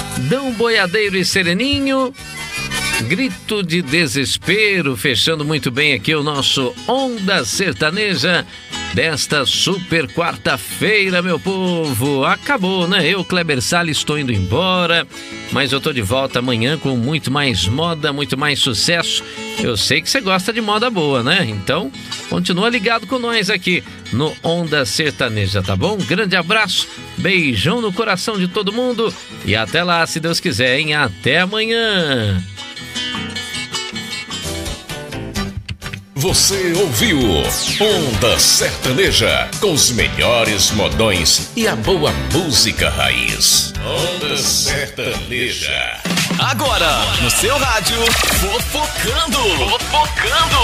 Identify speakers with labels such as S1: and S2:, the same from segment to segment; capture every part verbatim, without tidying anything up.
S1: Dão Boiadeiro e Sereninho, Grito de Desespero, fechando muito bem aqui o nosso Onda Sertaneja desta super quarta-feira, meu povo. Acabou, né? Eu, Kleber Salles, estou indo embora, mas eu tô de volta amanhã com muito mais moda, muito mais sucesso. Eu sei que você gosta de moda boa, né? Então, continua ligado com nós aqui no Onda Sertaneja, tá bom? Grande abraço, beijão no coração de todo mundo e até lá, se Deus quiser, hein? Até amanhã!
S2: Você ouviu Onda Sertaneja, com os melhores modões e a boa música raiz. Onda Sertaneja.
S3: Agora, no seu rádio, Fofocando. Fofocando.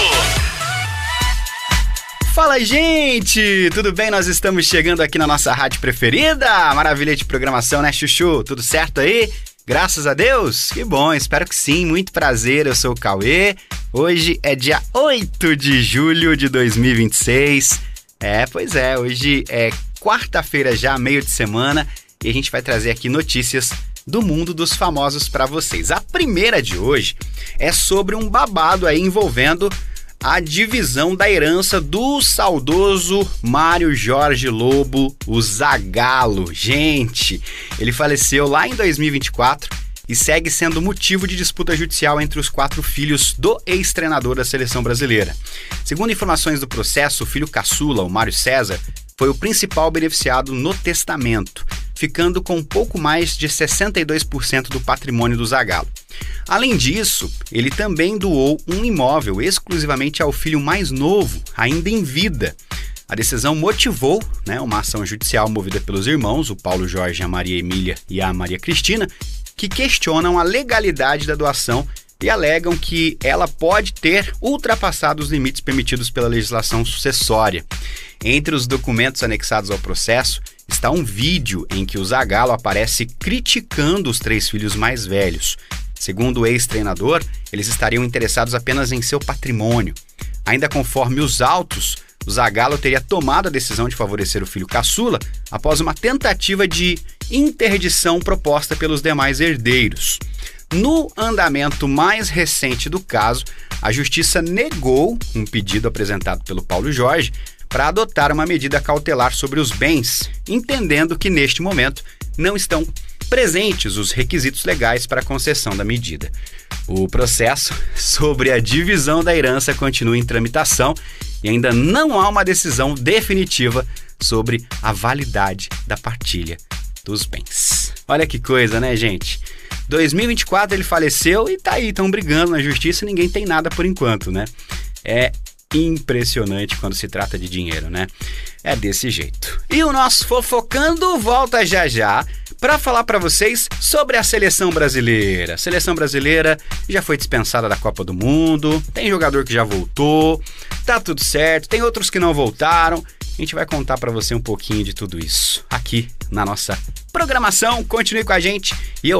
S4: Fala, gente! Tudo bem? Nós estamos chegando aqui na nossa rádio preferida. Maravilha de programação, né, Chuchu? Tudo certo aí? Graças a Deus? Que bom, espero que sim. Muito prazer, eu sou o Cauê. Hoje é dia oito de julho de dois mil e vinte e seis. É, pois é, hoje é quarta-feira já, meio de semana, e a gente vai trazer aqui notícias do mundo dos famosos para vocês. A primeira de hoje é sobre um babado aí envolvendo a divisão da herança do saudoso Mário Jorge Lobo, o Zagallo. Gente, ele faleceu lá em dois mil e vinte e quatro e segue sendo motivo de disputa judicial entre os quatro filhos do ex-treinador da seleção brasileira. Segundo informações do processo, o filho caçula, o Mário César, foi o principal beneficiado no testamento, ficando com pouco mais de sessenta e dois por cento do patrimônio do Zagallo. Além disso, ele também doou um imóvel exclusivamente ao filho mais novo, ainda em vida. A decisão motivou, né, uma ação judicial movida pelos irmãos, o Paulo Jorge, a Maria Emília e a Maria Cristina, que questionam a legalidade da doação e alegam que ela pode ter ultrapassado os limites permitidos pela legislação sucessória. Entre os documentos anexados ao processo está um vídeo em que o Zagallo aparece criticando os três filhos mais velhos. Segundo o ex-treinador, eles estariam interessados apenas em seu patrimônio. Ainda conforme os autos, o Zagallo teria tomado a decisão de favorecer o filho caçula após uma tentativa de interdição proposta pelos demais herdeiros. No andamento mais recente do caso, a justiça negou um pedido apresentado pelo Paulo Jorge para adotar uma medida cautelar sobre os bens, entendendo que neste momento não estão presentes os requisitos legais para a concessão da medida. O processo sobre a divisão da herança continua em tramitação e ainda não há uma decisão definitiva sobre a validade da partilha dos bens. Olha que coisa, né, gente? dois mil e vinte e quatro ele faleceu e tá aí, estão brigando na justiça e ninguém tem nada por enquanto, né? É impressionante quando se trata de dinheiro, né? É desse jeito. E o nosso Fofocando volta já já para falar para vocês sobre a seleção brasileira. A seleção brasileira já foi dispensada da Copa do Mundo, tem jogador que já voltou, tá tudo certo, tem outros que não voltaram. A gente vai contar para você um pouquinho de tudo isso aqui na nossa programação. Continue com a gente e eu